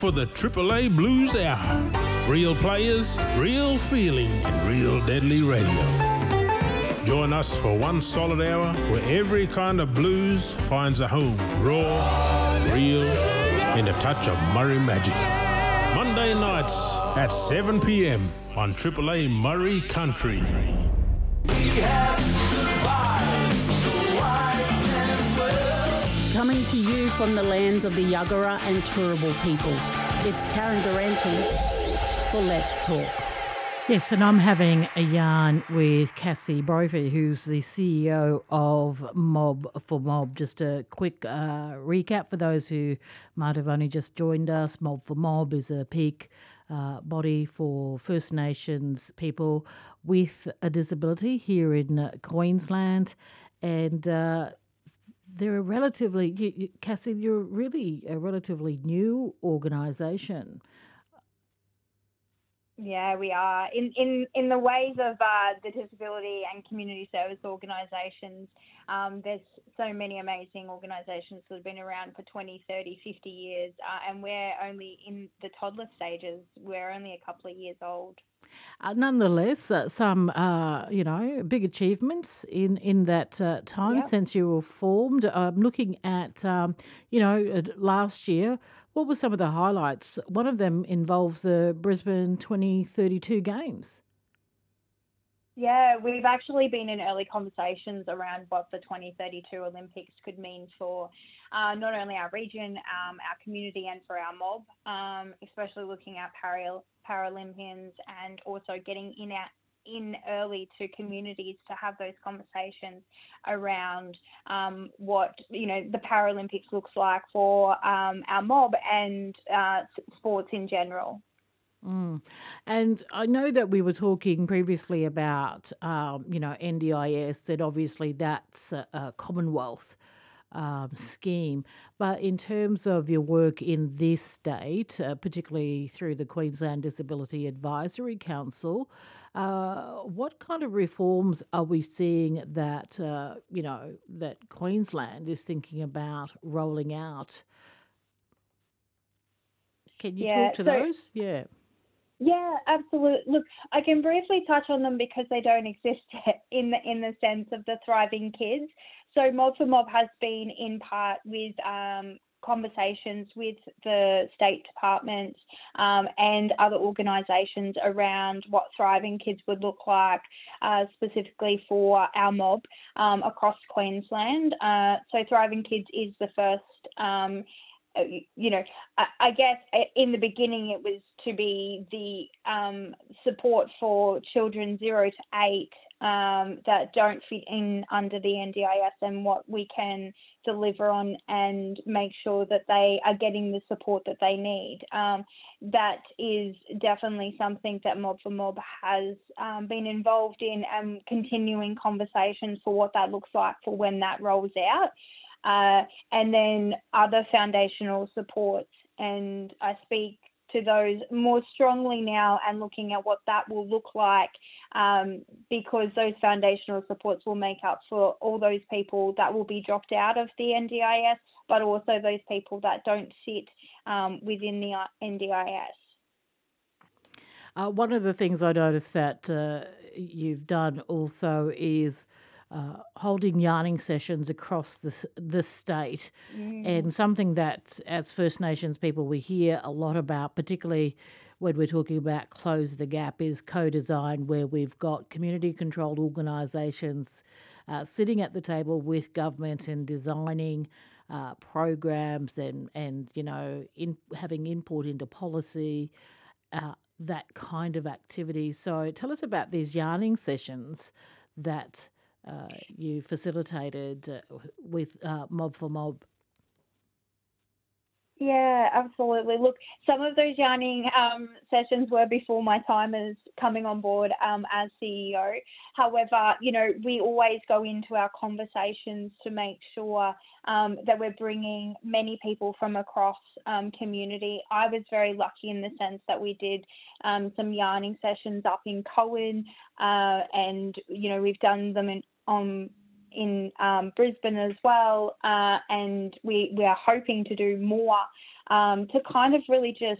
For the AAA Blues Hour. Real players, real feeling, and real deadly radio. Join us for one solid hour where every kind of blues finds a home. Raw, real, and a touch of Murray magic. Monday nights at 7 p.m. on AAA Murray Country. Coming to you from the lands of the Yuggera and Turrbal peoples, it's Karen Durante for Let's Talk. Yes, and I'm having a yarn with Cassie Brophy, who's the CEO of Mob for Mob. Just a quick recap for those who might have only just joined us. Mob for Mob is a peak body for First Nations people with a disability here in Queensland. And they're a relatively, Cassie, you're really a relatively new organisation. Yeah, we are. In the ways of the disability and community service organisations, there's so many amazing organisations that have been around for 20, 30, 50 years, and we're only in the toddler stages. We're only a couple of years old. Nonetheless, some, big achievements in that time since you were formed. Looking at, last year, what were some of the highlights? One of them involves the Brisbane 2032 Games. Yeah, we've actually been in early conversations around what the 2032 Olympics could mean for not only our region, our community, and for our mob, especially looking at Paralympians and also getting in early to communities to have those conversations around what the Paralympics looks like for our mob and sports in general. And I know that we were talking previously about, NDIS, that obviously that's a Commonwealth scheme. But in terms of your work in this state, particularly through the Queensland Disability Advisory Council, what kind of reforms are we seeing that, that Queensland is thinking about rolling out? Can you talk to those? Yeah. Yeah, absolutely. Look, I can briefly touch on them because they don't exist in the sense of the Thriving Kids. So Mob for Mob has been in part with conversations with the state departments and other organisations around what Thriving Kids would look like specifically for our mob across Queensland. So Thriving Kids is the first I guess in the beginning it was to be the support for children 0 to 8 that don't fit in under the NDIS, and what we can deliver on and make sure that they are getting the support that they need. That is definitely something that Mob for Mob has been involved in, and continuing conversations for what that looks like for when that rolls out. And then other foundational supports, and I speak to those more strongly now and looking at what that will look like, because those foundational supports will make up for all those people that will be dropped out of the NDIS, but also those people that don't sit within the NDIS. One of the things I noticed that you've done also is holding yarning sessions across the state, and something that as First Nations people we hear a lot about, particularly when we're talking about Close the Gap, is co-design, where we've got community-controlled organisations sitting at the table with government and designing programs and having input into policy, that kind of activity. So tell us about these yarning sessions that you facilitated with Mob for Mob. Yeah, absolutely. Look, some of those yarning sessions were before my time as coming on board as CEO. However, we always go into our conversations to make sure that we're bringing many people from across community. I was very lucky in the sense that we did some yarning sessions up in Coen, and we've done them in Brisbane as well, and we are hoping to do more to kind of really just